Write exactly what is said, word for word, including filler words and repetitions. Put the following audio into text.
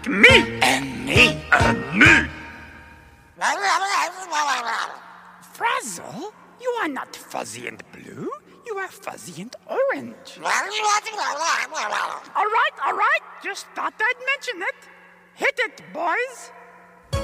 Me and me and me. Frazzle, you are not fuzzy and blue. You are fuzzy and orange. All right, all right. Just thought I'd mention it. Hit it, boys.